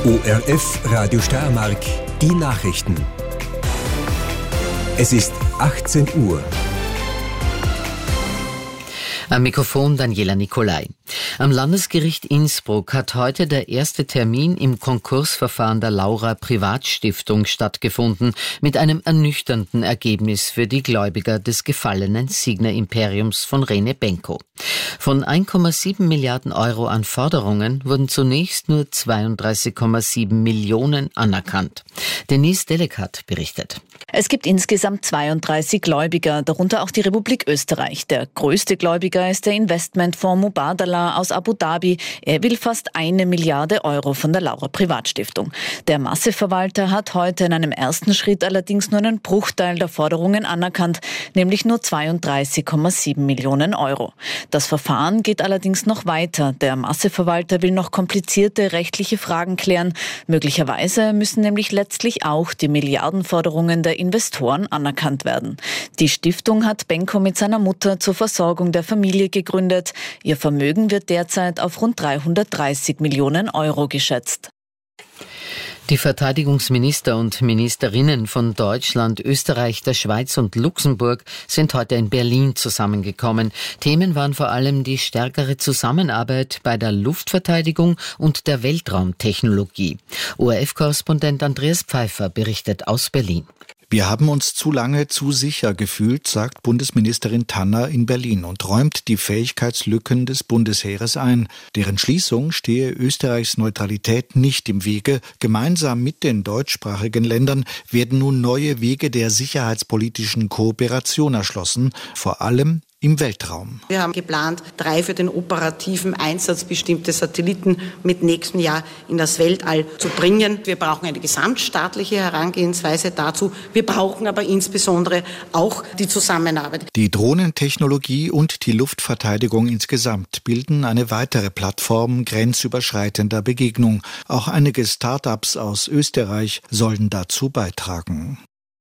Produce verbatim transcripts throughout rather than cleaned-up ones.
O R F Radio Steiermark, die Nachrichten. Es ist achtzehn Uhr. Am Mikrofon Daniela Nicolai. Am Landesgericht Innsbruck hat heute der erste Termin im Konkursverfahren der Laura Privatstiftung stattgefunden, mit einem ernüchternden Ergebnis für die Gläubiger des gefallenen Signa-Imperiums von Rene Benko. Von eins Komma sieben Milliarden Euro an Forderungen wurden zunächst nur zweiunddreißig Komma sieben Millionen anerkannt. Denise Delekat berichtet. Es gibt insgesamt zweiunddreißig Gläubiger, darunter auch die Republik Österreich. Der größte Gläubiger ist der Investmentfonds Mubadala aus Abu Dhabi. Er will fast eine Milliarde Euro von der Laura Privatstiftung. Der Masseverwalter hat heute in einem ersten Schritt allerdings nur einen Bruchteil der Forderungen anerkannt, nämlich nur zweiunddreißig Komma sieben Millionen Euro. Das Verfahren geht allerdings noch weiter. Der Masseverwalter will noch komplizierte rechtliche Fragen klären. Möglicherweise müssen nämlich letztlich auch die Milliardenforderungen der Investoren anerkannt werden. Die Stiftung hat Benko mit seiner Mutter zur Versorgung der Familie gegründet. Ihr Vermögen wird derzeit auf rund dreihundertdreißig Millionen Euro geschätzt. Die Verteidigungsminister und Ministerinnen von Deutschland, Österreich, der Schweiz und Luxemburg sind heute in Berlin zusammengekommen. Themen waren vor allem die stärkere Zusammenarbeit bei der Luftverteidigung und der Weltraumtechnologie. O R F-Korrespondent Andreas Pfeiffer berichtet aus Berlin. Wir haben uns zu lange zu sicher gefühlt, sagt Bundesministerin Tanner in Berlin und räumt die Fähigkeitslücken des Bundesheeres ein. Deren Schließung stehe Österreichs Neutralität nicht im Wege. Gemeinsam mit den deutschsprachigen Ländern werden nun neue Wege der sicherheitspolitischen Kooperation erschlossen, vor allem im Weltraum. Wir haben geplant, drei für den operativen Einsatz bestimmte Satelliten mit nächstem Jahr in das Weltall zu bringen. Wir brauchen eine gesamtstaatliche Herangehensweise dazu. Wir brauchen aber insbesondere auch die Zusammenarbeit. Die Drohnentechnologie und die Luftverteidigung insgesamt bilden eine weitere Plattform grenzüberschreitender Begegnung. Auch einige Start-ups aus Österreich sollen dazu beitragen.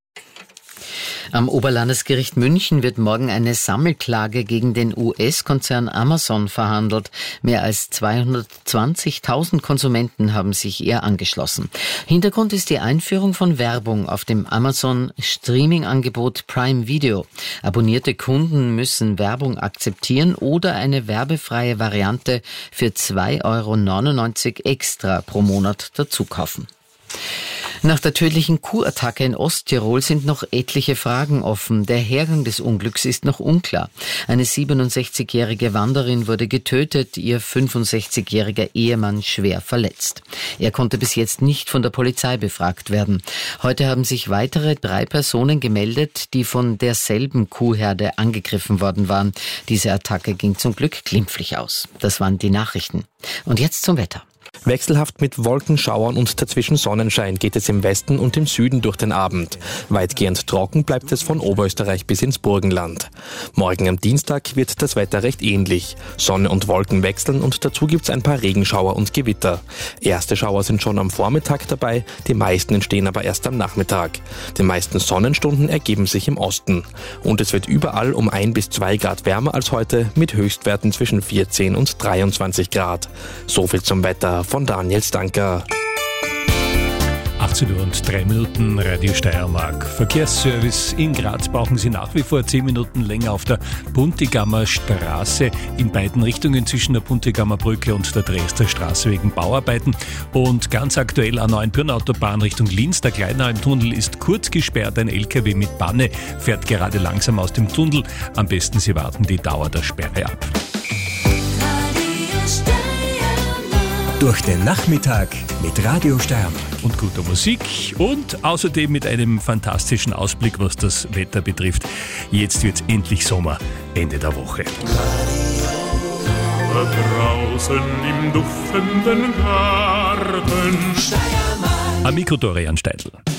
Am Oberlandesgericht München wird morgen eine Sammelklage gegen den U S-Konzern Amazon verhandelt. Mehr als zweihundertzwanzigtausend Konsumenten haben sich ihr angeschlossen. Hintergrund ist die Einführung von Werbung auf dem Amazon-Streaming-Angebot Prime Video. Abonnierte Kunden müssen Werbung akzeptieren oder eine werbefreie Variante für zwei Euro neunundneunzig extra pro Monat dazu kaufen. Nach der tödlichen Kuhattacke in Osttirol sind noch etliche Fragen offen. Der Hergang des Unglücks ist noch unklar. Eine siebenundsechzigjährige Wanderin wurde getötet, ihr fünfundsechzigjähriger Ehemann schwer verletzt. Er konnte bis jetzt nicht von der Polizei befragt werden. Heute haben sich weitere drei Personen gemeldet, die von derselben Kuhherde angegriffen worden waren. Diese Attacke ging zum Glück glimpflich aus. Das waren die Nachrichten. Und jetzt zum Wetter. Wechselhaft mit Wolkenschauern und dazwischen Sonnenschein geht es im Westen und im Süden durch den Abend. Weitgehend trocken bleibt es von Oberösterreich bis ins Burgenland. Morgen am Dienstag wird das Wetter recht ähnlich. Sonne und Wolken wechseln und dazu gibt's ein paar Regenschauer und Gewitter. Erste Schauer sind schon am Vormittag dabei, die meisten entstehen aber erst am Nachmittag. Die meisten Sonnenstunden ergeben sich im Osten. Und es wird überall um ein bis zwei Grad wärmer als heute, mit Höchstwerten zwischen vierzehn und dreiundzwanzig Grad. So viel zum Wetter von Daniel Stanker. achtzehn Uhr und drei Minuten, Radio Steiermark. Verkehrsservice in Graz brauchen Sie nach wie vor zehn Minuten länger auf der Buntigammer Straße in beiden Richtungen zwischen der Buntigammer Brücke und der Dresdner Straße wegen Bauarbeiten. Und ganz aktuell an neuen Autobahn Richtung Linz. Der Kleinalmtunnel ist kurz gesperrt. Ein L K W mit Banne fährt gerade langsam aus dem Tunnel. Am besten Sie warten die Dauer der Sperre ab. Durch den Nachmittag mit Radio Steiermark. Und guter Musik und außerdem mit einem fantastischen Ausblick, was das Wetter betrifft. Jetzt wird's endlich Sommer, Ende der Woche. Da draußen im duftenden Garten Am Mikro Dorian Steidl.